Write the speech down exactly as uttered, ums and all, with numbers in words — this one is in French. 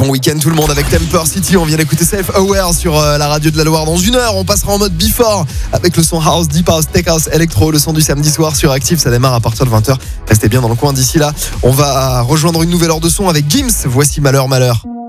bon week-end tout le monde avec Temper City. On vient d'écouter Self Aware sur euh, la radio de la Loire. Dans une heure, on passera en mode Before avec le son House, Deep House, Tech House, Electro. Le son du samedi soir sur Active, ça démarre à partir de vingt heures. Restez bien dans le coin d'ici là. On va rejoindre une nouvelle heure de son avec Gims. Voici Malheur, Malheur.